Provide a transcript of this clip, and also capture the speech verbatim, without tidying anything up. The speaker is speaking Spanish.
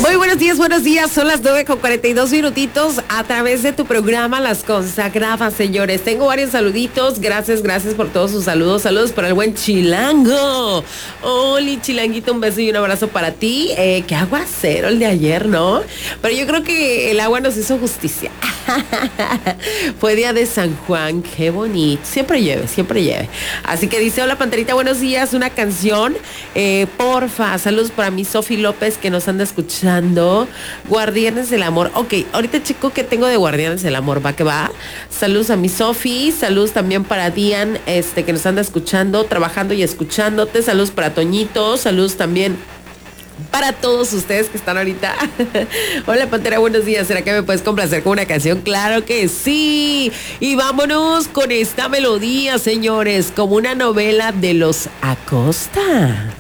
Muy buenos días, buenos días. Son las nueve con cuarenta y dos minutitos a través de tu programa Las Consagradas, señores. Tengo varios saluditos. Gracias, gracias por todos sus saludos. Saludos para el buen Chilango. Oli, Chilanguito, un beso y un abrazo para ti. Eh, qué aguacero el de ayer, ¿no? Pero yo creo que el agua nos hizo justicia. Fue día de San Juan, qué bonito. Siempre llueve, siempre llueve. Así que dice, hola Panterita, buenos días. Una canción, eh, porfa. Saludos para mi Sofi López que nos anda escuchando. Guardianes del Amor. Ok, ahorita chico que tengo de Guardianes del Amor, va que va. Saludos a mi Sofi, saludos también para Dian, este, que nos anda escuchando, trabajando y escuchándote. Saludos para Toñito, saludos también para todos ustedes que están ahorita. Hola Pantera, buenos días. ¿Será que me puedes complacer con una canción? Claro que sí. Y vámonos con esta melodía, señores, como una novela de los Acosta.